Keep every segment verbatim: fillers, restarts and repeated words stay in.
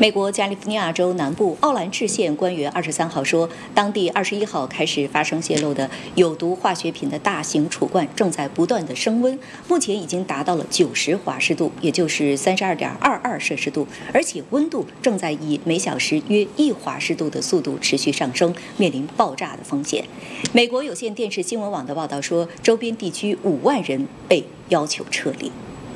美国加利福尼亚州南部奥兰治县官员二十三号说，当地二十一号开始发生泄漏的有毒化学品的大型储罐正在不断的升温，目前已经达到了九十华氏度，也就是三十二点二二摄氏度，而且温度正在以每小时约一华氏度的速度持续上升，面临爆炸的风险。美国有线电视新闻网的报道说，周边地区五万人被要求撤离。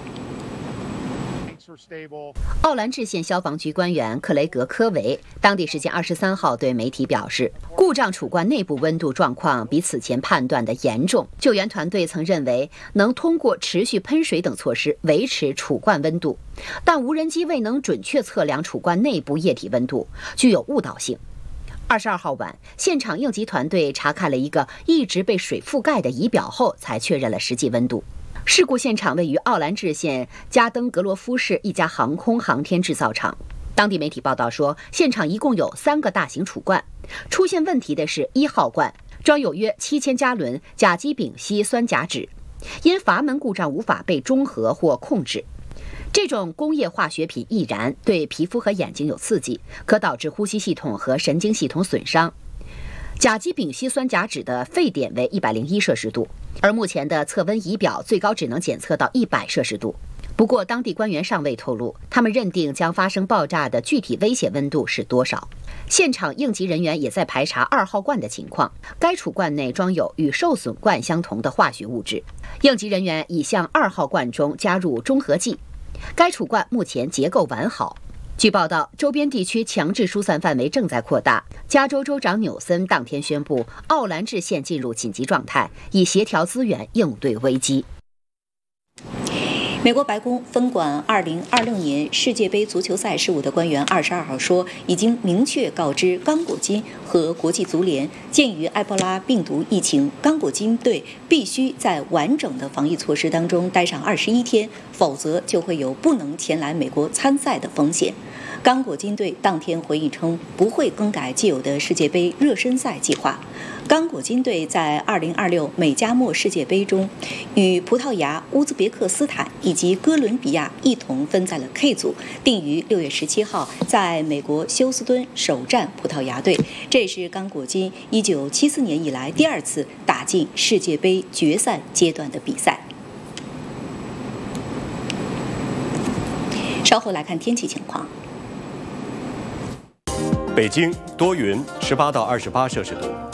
奥兰治县消防局官员克雷格·科维当地时间二十三号对媒体表示，故障储罐内部温度状况比此前判断的严重。救援团队曾认为能通过持续喷水等措施维持储罐温度，但无人机未能准确测量储罐内部液体温度，具有误导性。二十二号晚，现场应急团队查看了一个一直被水覆盖的仪表后，才确认了实际温度。事故现场位于奥兰治县加登格罗夫市一家航空航天制造厂。当地媒体报道说，现场一共有三个大型储罐，出现问题的是一号罐，装有约七千加仑甲基丙烯酸甲酯，因阀门故障无法被中和或控制。这种工业化学品易燃，对皮肤和眼睛有刺激，可导致呼吸系统和神经系统损伤。甲基丙烯酸甲酯的沸点为一百零一摄氏度，而目前的测温仪表最高只能检测到一百摄氏度。不过，当地官员尚未透露他们认定将发生爆炸的具体危险温度是多少。现场应急人员也在排查二号罐的情况，该储罐内装有与受损罐相同的化学物质。应急人员已向二号罐中加入中和剂，该储罐目前结构完好。据报道，周边地区强制疏散范围正在扩大。加州州长纽森当天宣布，奥兰治县进入紧急状态，以协调资源应对危机。 美国白宫分管二零二六年世界杯足球赛事务的官员二十二号说，已经明确告知刚果金和国际足联，鉴于埃博拉病毒疫情，刚果金队必须在完整的防疫措施当中待上二十一天，否则就会有不能前来美国参赛的风险。刚果金队当天回应称，不会更改既有的世界杯热身赛计划。刚果金队在二零二六美加墨世界杯中，与葡萄牙、乌兹别克斯坦以及哥伦比亚一同分在了 K 组，定于六月十七号在美国休斯敦首战葡萄牙队。这也是刚果金一九七四年以来第二次打进世界杯决赛阶段的比赛。稍后来看天气情况。 北京多云，十八到二十八摄氏度。